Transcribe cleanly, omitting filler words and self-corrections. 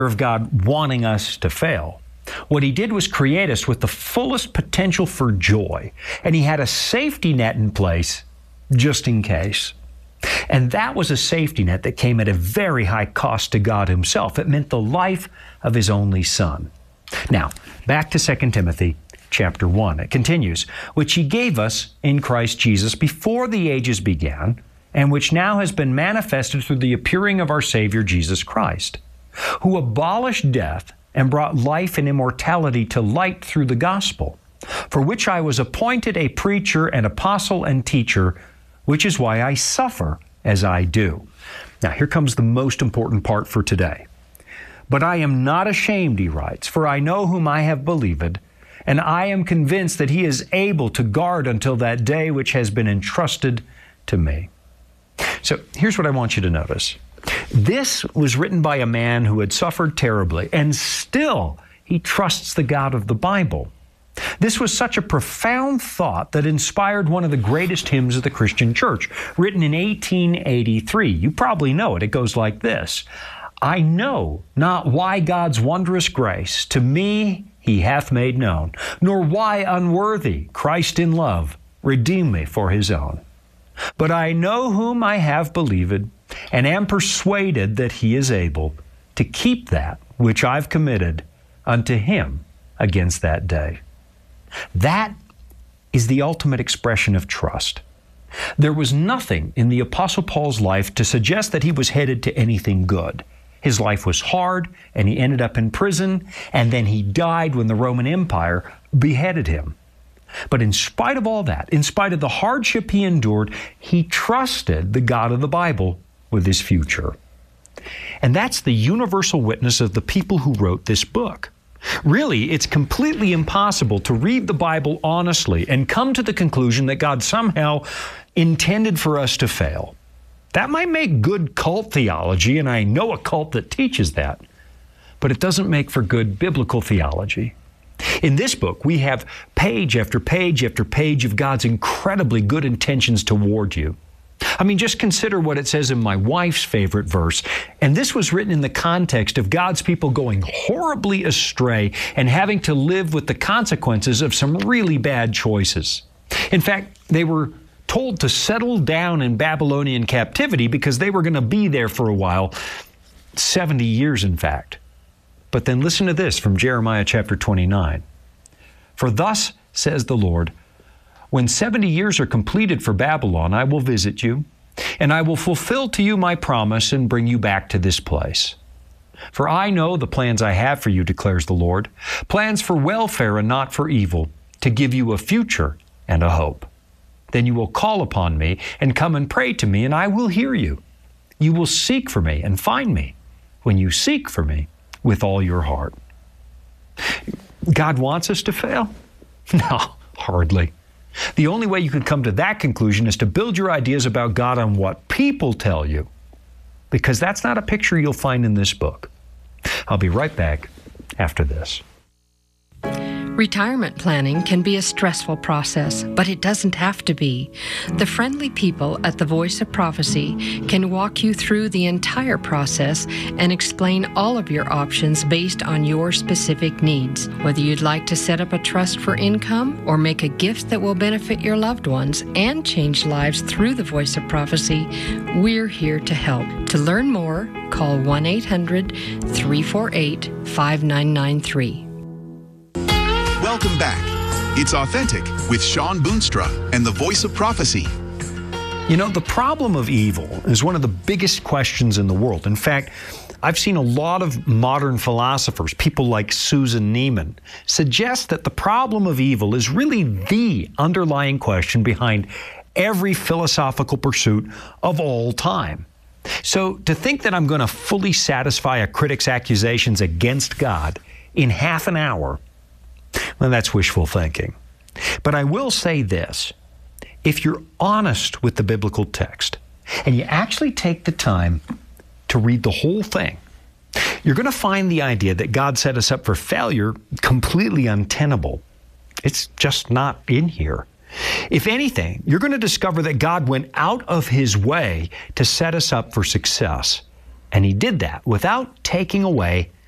of God wanting us to fail. What He did was create us with the fullest potential for joy, and He had a safety net in place just in case. And that was a safety net that came at a very high cost to God Himself. It meant the life of His only Son. Now, back to 2 Timothy chapter 1. It continues, which He gave us in Christ Jesus before the ages began, and which now has been manifested through the appearing of our Savior Jesus Christ, who abolished death and brought life and immortality to light through the gospel, for which I was appointed a preacher and apostle and teacher, which is why I suffer as I do. Now, here comes the most important part for today. But I am not ashamed, he writes, for I know whom I have believed, and I am convinced that He is able to guard until that day which has been entrusted to me. So here's what I want you to notice. This was written by a man who had suffered terribly, and still he trusts the God of the Bible. This was such a profound thought that inspired one of the greatest hymns of the Christian church, written in 1883. You probably know it. It goes like this. I know not why God's wondrous grace to me He hath made known, nor why unworthy Christ in love redeemed me for His own. But I know whom I have believed, and am persuaded that He is able to keep that which I've committed unto Him against that day. That is the ultimate expression of trust. There was nothing in the Apostle Paul's life to suggest that he was headed to anything good. His life was hard, and he ended up in prison, and then he died when the Roman Empire beheaded him. But in spite of all that, in spite of the hardship he endured, he trusted the God of the Bible with his future. And that's the universal witness of the people who wrote this book. Really, it's completely impossible to read the Bible honestly and come to the conclusion that God somehow intended for us to fail. That might make good cult theology, and I know a cult that teaches that, but it doesn't make for good biblical theology. In this book, we have page after page after page of God's incredibly good intentions toward you. I mean, just consider what it says in my wife's favorite verse. And this was written in the context of God's people going horribly astray and having to live with the consequences of some really bad choices. In fact, they were told to settle down in Babylonian captivity because they were going to be there for a while, 70 years in fact. But then listen to this from Jeremiah chapter 29. For thus says the Lord, when 70 years are completed for Babylon, I will visit you, and I will fulfill to you my promise and bring you back to this place. For I know the plans I have for you, declares the Lord, plans for welfare and not for evil, to give you a future and a hope. Then you will call upon me and come and pray to me, and I will hear you. You will seek for me and find me when you seek for me with all your heart. God wants us to fail? No, hardly. The only way you can come to that conclusion is to build your ideas about God on what people tell you, because that's not a picture you'll find in this book. I'll be right back after this. Retirement planning can be a stressful process, but it doesn't have to be. The friendly people at the Voice of Prophecy can walk you through the entire process and explain all of your options based on your specific needs. Whether you'd like to set up a trust for income or make a gift that will benefit your loved ones and change lives through the Voice of Prophecy, we're here to help. To learn more, call 1-800-348-5993. Welcome back. It's Authentic with Shawn Boonstra and the Voice of Prophecy. You know, the problem of evil is one of the biggest questions in the world. In fact, I've seen a lot of modern philosophers, people like Susan Neiman, suggest that the problem of evil is really the underlying question behind every philosophical pursuit of all time. So to think that I'm going to fully satisfy a critic's accusations against God in half an hour, well, that's wishful thinking. But I will say this. If you're honest with the biblical text and you actually take the time to read the whole thing, you're going to find the idea that God set us up for failure completely untenable. It's just not in here. If anything, you're going to discover that God went out of His way to set us up for success. And He did that without taking away